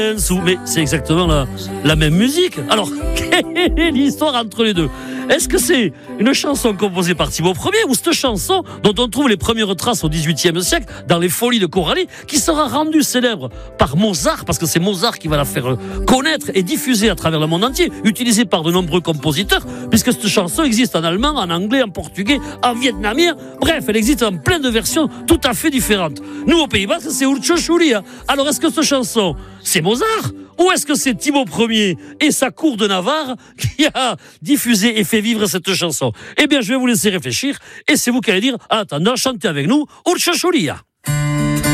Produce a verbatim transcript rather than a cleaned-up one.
Mais c'est exactement la, la même musique. Alors, quelle est l'histoire entre les deux ? Est-ce que c'est une chanson composée par Thibaut Ier ou cette chanson dont on trouve les premières traces au dix-huitième siècle dans les Folies de Coralie, qui sera rendue célèbre par Mozart, parce que c'est Mozart qui va la faire connaître et diffuser à travers le monde entier, utilisée par de nombreux compositeurs, puisque cette chanson existe en allemand, en anglais, en portugais, en vietnamien. Bref, elle existe en plein de versions tout à fait différentes. Nous, au Pays Basque, c'est Urcho Xulia. Alors, est-ce que cette chanson, c'est Mozart ? Ou est-ce que c'est Thibaut Ier et sa cour de Navarre qui a diffusé et fait vivre cette chanson ? Eh bien, je vais vous laisser réfléchir et c'est vous qui allez dire, en attendant, chantez avec nous Urcho Xulia.